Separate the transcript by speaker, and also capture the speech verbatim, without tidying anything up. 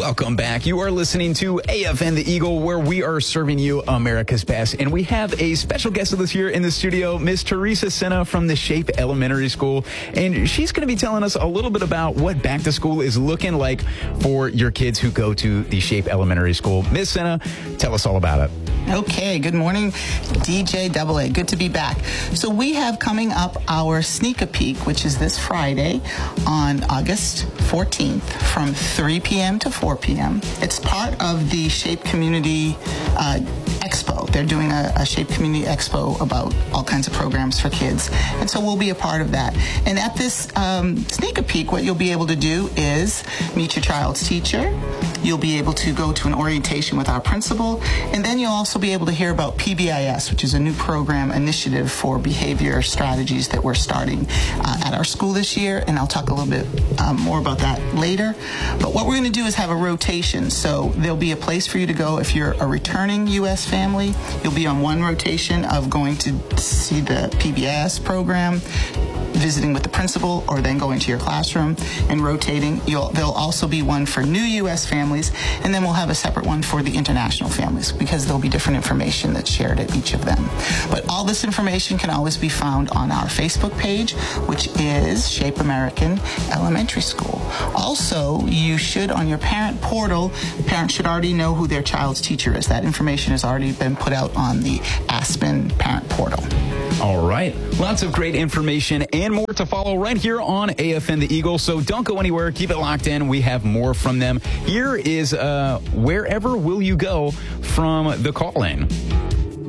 Speaker 1: Welcome back. You are listening to A F N The Eagle, where we are serving you America's best. And we have a special guest with us here in the studio, Miss Teresa Senna from the Shape Elementary School. And she's going to be telling us a little bit about what back to school is looking like for your kids who go to the Shape Elementary School. Miss Senna, tell us all about it.
Speaker 2: Okay, good morning, D J Double A. Good to be back. So we have coming up our Sneak a Peek, which is this Friday on August fourteenth from three p.m. to four p.m. It's part of the Shape Community uh, Expo. They're doing a, a Shape Community Expo about all kinds of programs for kids. And so we'll be a part of that. And at this um, Sneak a Peek, what you'll be able to do is meet your child's teacher. You'll be able to go to an orientation with our principal. And then you'll also be able to hear about P B I S, which is a new program initiative for behavior strategies that we're starting uh, at our school this year. And I'll talk a little bit um, more about that later. But what we're going to do is have a rotation. So there'll be a place for you to go if you're a returning U S family. You'll be on one rotation of going to see the P B I S program, visiting with the principal, or then going to your classroom and rotating. You'll, there'll also be one for new U S families, and then we'll have a separate one for the international families because there'll be different information that's shared at each of them. But all this information can always be found on our Facebook page, which is Shape American Elementary School. Also, you should, on your parent portal, parents should already know who their child's teacher is. That information has already been put out on the Aspen parent portal.
Speaker 1: All right. Lots of great information and more to follow right here on A F N The Eagle. So don't go anywhere. Keep it locked in. We have more from them. Here is uh, Wherever Will You Go from the call-in.